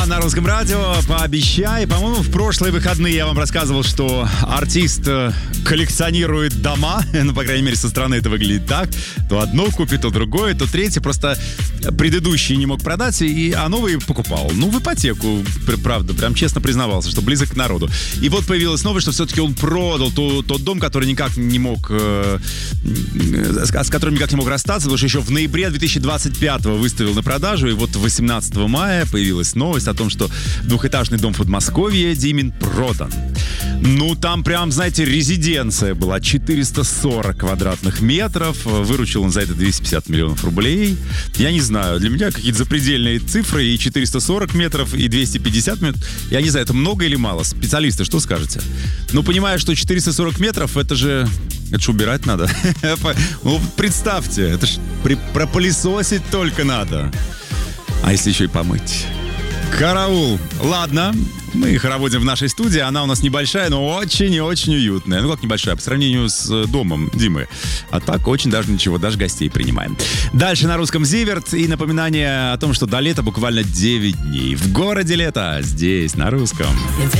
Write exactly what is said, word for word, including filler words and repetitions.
на Русском радио. Пообещай. По-моему, в прошлые выходные я вам рассказывал, что артист коллекционирует дома. Ну, по крайней мере, со стороны это выглядит так. То одно купит, то другое, то третье. Просто предыдущие не мог продать, и, а новые покупал. Ну, в ипотеку, правда, прям честно признавался, что близок к народу. И вот появилась новость, что все-таки он продал тот, тот дом, который никак не мог, э, с которым никак не мог расстаться, потому что еще в ноябре две тысячи двадцать пятого выставил на продажу, и вот восемнадцатого мая появилась новость о том, что двухэтажный дом в Подмосковье Димин продан. Ну, там прям, знаете, резиденция была, четыреста сорок квадратных метров, выручил он за это двести пятьдесят миллионов рублей. Я не знаю, для меня какие-то запредельные цифры, и четыреста сорок метров, и двести пятьдесят метров. Я не знаю, это много или мало? Специалисты, что скажете? Ну, понимаю, что четыреста сорок метров, это же... Это же убирать надо. Ну, представьте, это ж пропылесосить только надо. А если еще и помыть? Караул. Ладно, мы хороводим в нашей студии. Она у нас небольшая, но очень и очень уютная. Ну, как небольшая, по сравнению с домом Димы. А так очень даже ничего, даже гостей принимаем. Дальше на русском Зиверт. И напоминание о том, что до лета буквально девять дней. В городе лето, здесь, на русском.